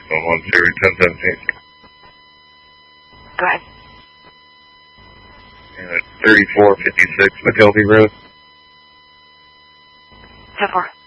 on Series 1017. Go ahead. 3456 McKelvey Road. 10-4.